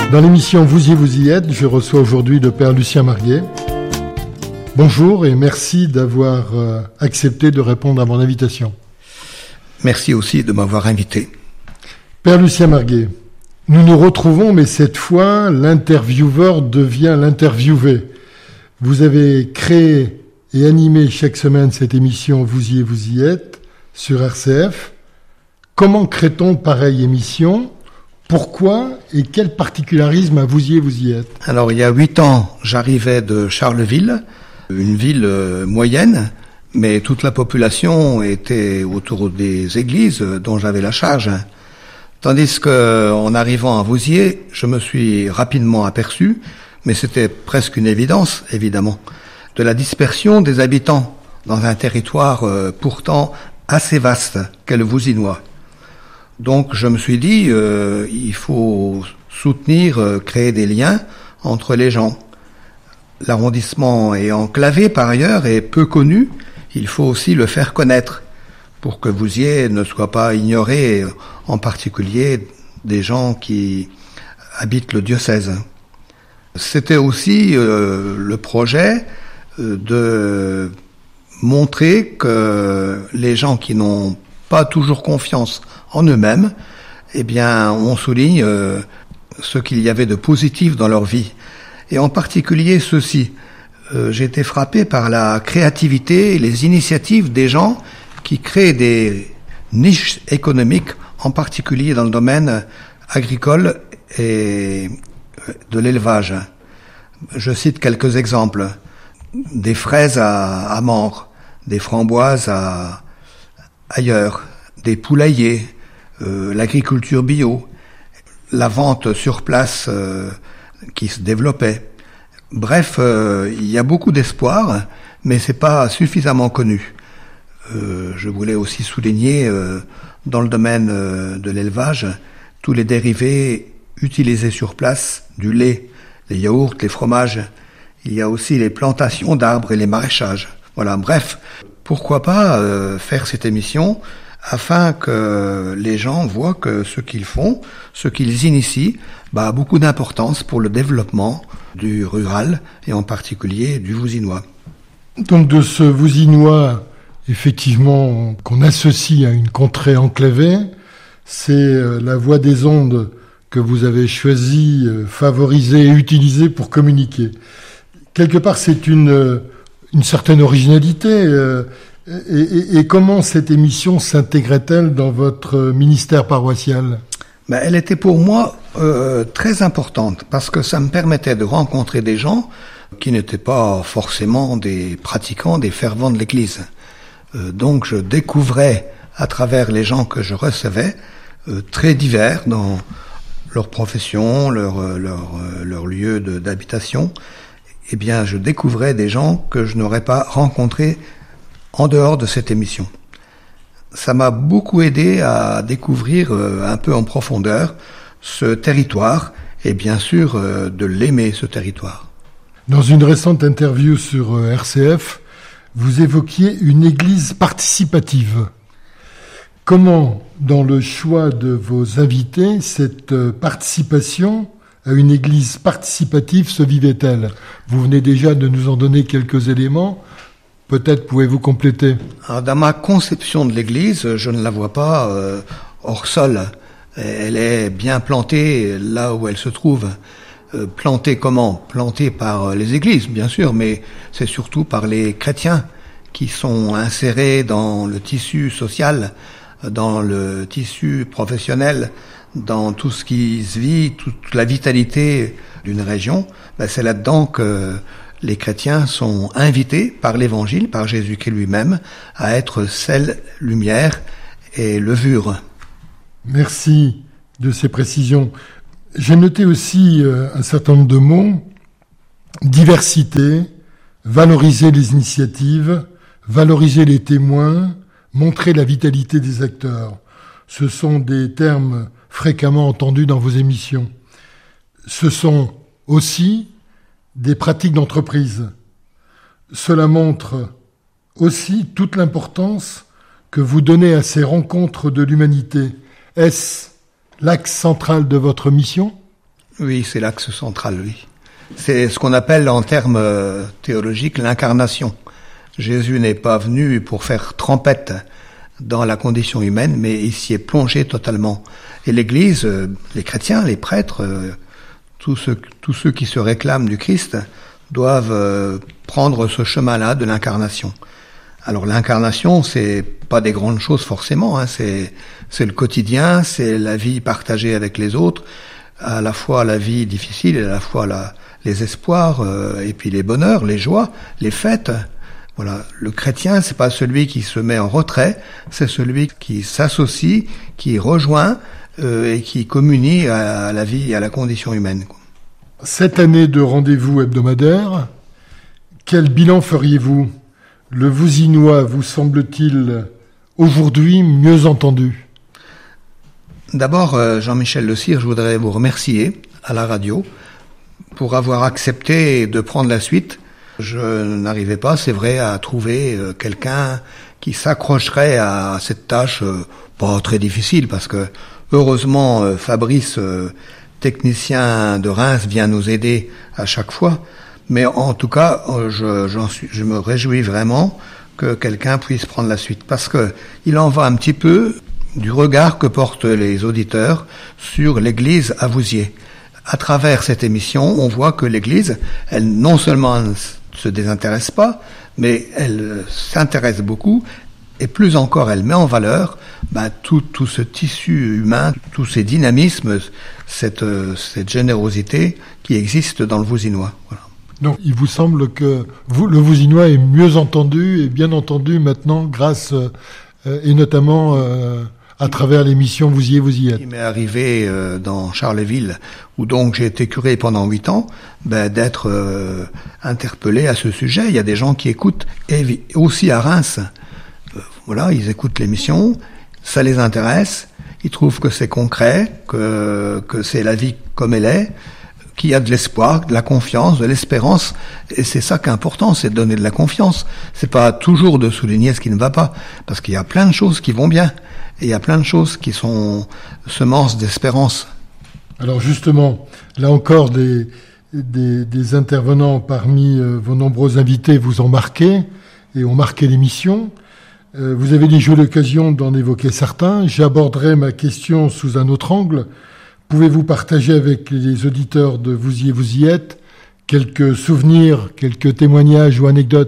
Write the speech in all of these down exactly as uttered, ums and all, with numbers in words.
Dans l'émission Vous y vous y êtes, je reçois aujourd'hui le père Lucien Marguet. Bonjour et merci d'avoir euh, accepté de répondre à mon invitation. Merci aussi de m'avoir invité. Père Lucien Marguet, nous nous retrouvons, mais cette fois, l'intervieweur devient l'interviewé. Vous avez créé et animé chaque semaine cette émission Vous y vous y êtes sur R C F. Comment crée-t-on pareille émission ? Pourquoi et quel particularisme à Vous y vous y êtes ? Alors, il y a huit ans, j'arrivais de Charleville, une ville euh, moyenne, mais toute la population était autour des églises dont j'avais la charge. Tandis que, en arrivant à Vouziers, je me suis rapidement aperçu, mais c'était presque une évidence, évidemment, de la dispersion des habitants dans un territoire euh, pourtant assez vaste qu'est le Vouzinois. Donc je me suis dit, euh, il faut soutenir, euh, créer des liens entre les gens. L'arrondissement est enclavé par ailleurs et peu connu, il faut aussi le faire connaître pour que Vouziers ne soit pas ignoré, en particulier des gens qui habitent le diocèse. C'était aussi euh, le projet euh, de montrer que les gens qui n'ont pas toujours confiance en eux-mêmes, eh bien, on souligne euh, ce qu'il y avait de positif dans leur vie. Et en particulier ceci. Euh, j'ai été frappé par la créativité et les initiatives des gens qui créent des niches économiques, en particulier dans le domaine agricole et de l'élevage. Je cite quelques exemples. Des fraises à, à Mans, des framboises à ailleurs, des poulaillers, euh, l'agriculture bio, la vente sur place euh, qui se développait. Bref, euh, il y a beaucoup d'espoir, mais c'est pas suffisamment connu. Euh, je voulais aussi souligner, euh, dans le domaine euh, de l'élevage, tous les dérivés utilisés sur place, du lait, les yaourts, les fromages. Il y a aussi les plantations d'arbres et les maraîchages. Voilà, bref, pourquoi pas euh, faire cette émission afin que les gens voient que ce qu'ils font, ce qu'ils initient, bah, a beaucoup d'importance pour le développement du rural et en particulier du Vouzinois. Donc de ce Vouzinois, effectivement, qu'on associe à une contrée enclavée, c'est la voie des ondes que vous avez choisi, favorisée et utilisée pour communiquer. Quelque part, c'est une, une certaine originalité. Euh, et, et, et comment cette émission s'intégrait-elle dans votre ministère paroissial ? Ben, elle était pour moi euh, très importante parce que ça me permettait de rencontrer des gens qui n'étaient pas forcément des pratiquants, des fervents de l'Église. Euh, donc je découvrais à travers les gens que je recevais, euh, très divers dans leur profession, leur, leur, leur lieu de, d'habitation, eh bien je découvrais des gens que je n'aurais pas rencontrés en dehors de cette émission. Ça m'a beaucoup aidé à découvrir euh, un peu en profondeur ce territoire et bien sûr euh, de l'aimer, ce territoire. Dans une récente interview sur euh, R C F, vous évoquiez une église participative. Comment, dans le choix de vos invités, cette euh, participation à une église participative se vivait-elle ? Vous venez déjà de nous en donner quelques éléments. Peut-être pouvez-vous compléter. Alors, dans ma conception de l'église, je ne la vois pas euh, hors sol. Elle est bien plantée là où elle se trouve. Euh, plantée comment ? Plantée par les églises, bien sûr, mais c'est surtout par les chrétiens qui sont insérés dans le tissu social, dans le tissu professionnel, dans tout ce qui se vit, toute la vitalité d'une région. Ben, c'est là-dedans que les chrétiens sont invités par l'Évangile, par Jésus-Christ lui-même, à être sel, lumière et levure. Merci de ces précisions. J'ai noté aussi euh, un certain nombre de mots. Diversité, valoriser les initiatives, valoriser les témoins, montrer la vitalité des acteurs. Ce sont des termes fréquemment entendus dans vos émissions. Ce sont aussi des pratiques d'entreprise. Cela montre aussi toute l'importance que vous donnez à ces rencontres de l'humanité. Est-ce l'axe central de votre mission ? Oui, c'est l'axe central, oui. C'est ce qu'on appelle en termes théologiques l'incarnation. Jésus n'est pas venu pour faire trempette dans la condition humaine, mais il s'y est plongé totalement. Et l'Église, les chrétiens, les prêtres, tous ceux, tous ceux qui se réclament du Christ doivent prendre ce chemin-là de l'incarnation. Alors l'incarnation, c'est pas des grandes choses forcément, hein, c'est c'est le quotidien, c'est la vie partagée avec les autres, à la fois la vie difficile et à la fois la, les espoirs euh, et puis les bonheurs, les joies, les fêtes. Voilà, le chrétien, c'est pas celui qui se met en retrait, c'est celui qui s'associe, qui rejoint euh, et qui communie à la vie et à la condition humaine. Cette année de rendez-vous hebdomadaire, quel bilan feriez-vous ? Le Vouzinois vous semble-t-il aujourd'hui mieux entendu ? D'abord, Jean-Michel Le Sire, je voudrais vous remercier à la radio pour avoir accepté de prendre la suite. Je n'arrivais pas, c'est vrai, à trouver quelqu'un qui s'accrocherait à cette tâche pas très difficile, parce que heureusement Fabrice, technicien de Reims, vient nous aider à chaque fois. Mais en tout cas, je, j'en suis, je me réjouis vraiment que quelqu'un puisse prendre la suite, parce que il en va un petit peu du regard que portent les auditeurs sur l'Église à Vouziers. À travers cette émission, on voit que l'Église, elle non seulement ne se désintéresse pas, mais elle s'intéresse beaucoup, et plus encore, elle met en valeur ben, tout, tout ce tissu humain, tous ces dynamismes, cette, cette générosité qui existe dans le Vouzinois. Voilà. Donc, il vous semble que vous, le Vouzinois est mieux entendu et bien entendu maintenant grâce, euh, et notamment euh, à travers l'émission Vouziers, vous y êtes. Il m'est arrivé euh, dans Charleville, où donc j'ai été curé pendant huit ans, ben, d'être euh, interpellé à ce sujet. Il y a des gens qui écoutent, et aussi à Reims. Euh, voilà, ils écoutent l'émission, ça les intéresse, ils trouvent que c'est concret, que, que c'est la vie comme elle est, qu'il y a de l'espoir, de la confiance, de l'espérance, et c'est ça qui est important, c'est de donner de la confiance. C'est pas toujours de souligner ce qui ne va pas, parce qu'il y a plein de choses qui vont bien, et il y a plein de choses qui sont semences d'espérance. Alors justement, là encore, des, des, des intervenants parmi euh, vos nombreux invités vous ont marqué, et ont marqué l'émission. Euh, vous avez déjà eu l'occasion d'en évoquer certains. J'aborderai ma question sous un autre angle. Pouvez-vous partager avec les auditeurs de Vouziers, vous y êtes quelques souvenirs, quelques témoignages ou anecdotes ?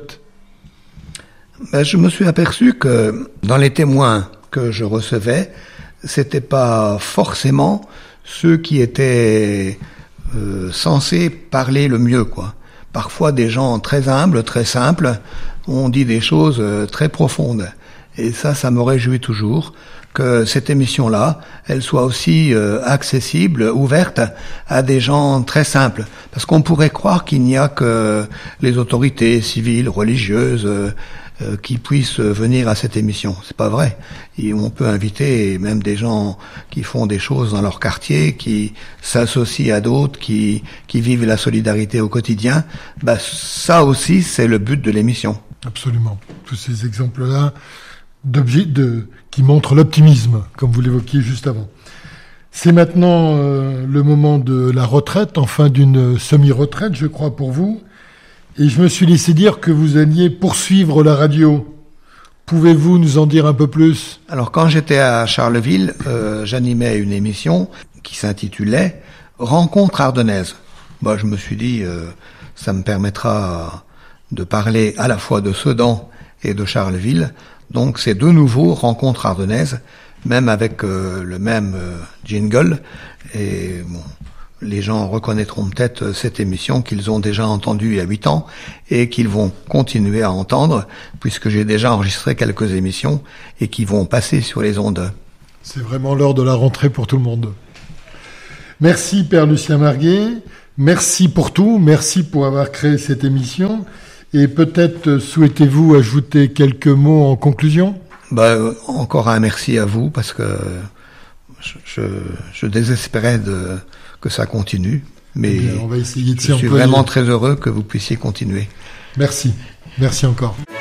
Ben, je me suis aperçu que dans les témoins que je recevais, c'était pas forcément ceux qui étaient euh, censés parler le mieux, quoi. Parfois, des gens très humbles, très simples, ont dit des choses euh, très profondes. Et ça, ça me réjouit toujours que cette émission-là, elle soit aussi euh, accessible, ouverte à des gens très simples. Parce qu'on pourrait croire qu'il n'y a que les autorités civiles, religieuses, euh, euh, qui puissent venir à cette émission. C'est pas vrai. Et on peut inviter même des gens qui font des choses dans leur quartier, qui s'associent à d'autres, qui, qui vivent la solidarité au quotidien. Bah, ça aussi, c'est le but de l'émission. Absolument. Tous ces exemples-là d'objets de qui montrent l'optimisme, comme vous l'évoquiez juste avant. C'est maintenant euh, le moment de la retraite, enfin d'une semi-retraite, je crois, pour vous. Et je me suis laissé dire que vous alliez poursuivre la radio. Pouvez-vous nous en dire un peu plus ? Alors, quand j'étais à Charleville, euh, j'animais une émission qui s'intitulait « Rencontre ardennaise ». Moi, je me suis dit, euh, ça me permettra de parler à la fois de Sedan et de Charleville. Donc c'est de nouveau Rencontre ardennaise, même avec euh, le même euh, jingle. Et bon, les gens reconnaîtront peut-être cette émission qu'ils ont déjà entendue il y a huit ans et qu'ils vont continuer à entendre, puisque j'ai déjà enregistré quelques émissions et qui vont passer sur les ondes. C'est vraiment l'heure de la rentrée pour tout le monde. Merci Père Lucien Marguet, merci pour tout, merci pour avoir créé cette émission. Et peut-être souhaitez-vous ajouter quelques mots en conclusion ? Bah, encore un merci à vous, parce que je, je, je désespérais de, que ça continue. Mais bien, on va essayer de je suis vraiment très heureux que vous puissiez continuer. Merci. Merci encore.